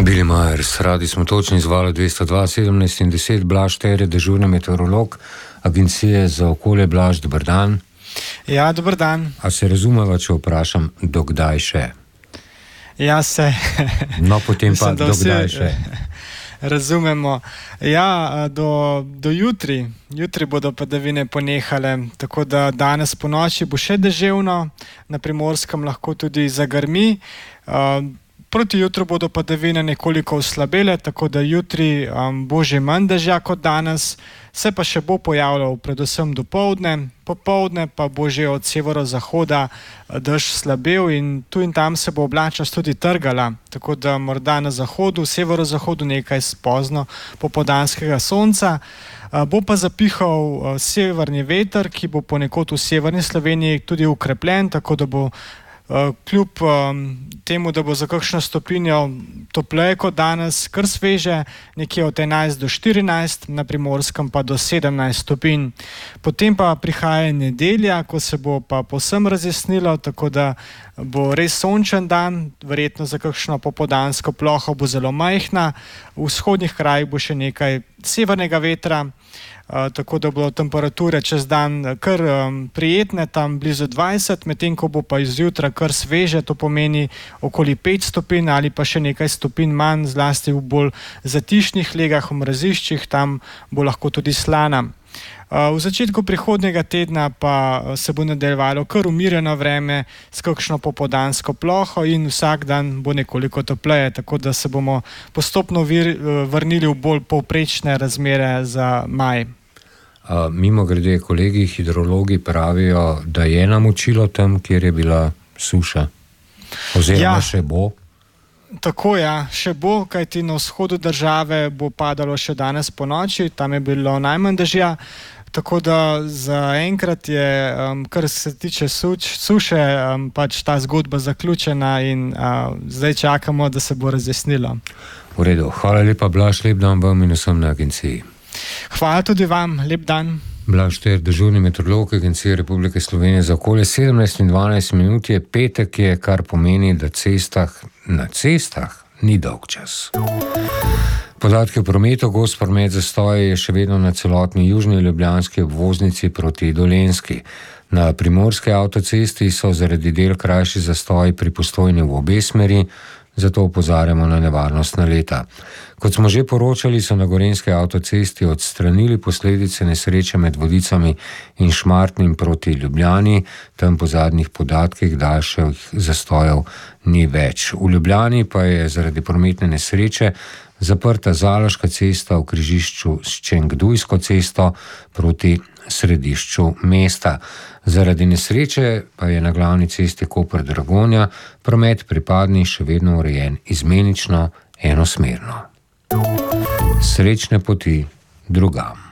Billy Myers, radi smo točni z vala 202, 17 in 10, Blaž Tere, dežurni meteorolog Agencije za okolje. Blaž, dober dan. Ja, dober dan. A se razumeva, če vprašam, dokdaj še? Ja, se. No, potem pa dokdaj še? Razumemo. Ja, do jutri. Jutri bodo padavine ponehale, tako da danes po noči bo še deževno, na Primorskem lahko tudi zagrmi. Proti jutru bodo padavine nekoliko oslabele, tako da jutri bo že manj dežja kot danes, se pa še bo pojavljal predvsem dopoldne, popoldne pa bo že od severozahoda dež slabel in tu in tam se bo oblačnost tudi trgala, tako da morda na zahodu, severozahodu nekaj pozno popoldanskega sonca. Bo pa zapihal severni veter, ki bo ponekod v severni Sloveniji tudi ukrepljen, tako da bo kljub temu, da bo za kakšno stopinjo topleje kot danes, kar sveže, nekje od 11 do 14, na Primorskem pa do 17 stopinj. Potem pa prihaja nedelja, ko se bo pa povsem razjasnilo, tako da bo res sončen dan, verjetno za kakšno popoldansko ploho bo zelo majhna, v vzhodnih krajih bo še nekaj severnega vetra, tako da bodo temperature čez dan kar prijetne, tam blizu 20, medtem ko bo pa izjutra kar sveže, to pomeni okoli 5 stopinj ali pa še nekaj stopinj manj, zlasti v bolj zatišnih legah, v mraziščih, tam bo lahko tudi slana. V začetku prihodnjega tedna pa se bo nadaljevalo kar umirjeno vreme s kakšno popoldansko ploho in vsak dan bo nekoliko topleje, tako da se bomo postopno vrnili v bolj povprečne razmere za maj. Mimogrede, kolegi hidrologi pravijo, da je namočilo tam, kjer je bila suša. Oziroma še bo. Tako ja, še bo, kajti na vzhodu države bo padalo še danes po noči, tam je bilo najmanj dežja, tako da zaenkrat je, kar se tiče suše, pač ta zgodba zaključena in zdaj čakamo, da se bo razjasnilo. V redu, hvala lepa, Blaž, lep dan vam in vsem na agenciji. Hvala tudi vam, lep dan. Blaž Tere, dežurni meteorolog Agencije Republike Slovenije za okolje. 17 in 12 minut je petek, kar pomeni, da na cestah ni dolg čas. Podatki o prometu, gost promet zastoja je še vedno na celotni južni ljubljanski obvoznici proti Dolenjski. Na primorski avtocesti so zaradi del krajši zastoji pri Postojni v obe smeri, zato opozarjamo na nevarnostna leta. Kot smo že poročali, so na gorenjski avtocesti odstranili posledice nesreče med Vodicami in Šmartnim proti Ljubljani, tam po zadnjih podatkih daljših zastojev ni več. V Ljubljani pa je zaradi prometne nesreče zaprta Zaloška cesta v križišču s Čengdujsko cesto proti središču mesta. Zaradi nesreče pa je na glavni cesti Koper-Dragonja promet pripadni še vedno urejen izmenično enosmerno. Srečne poti drugam.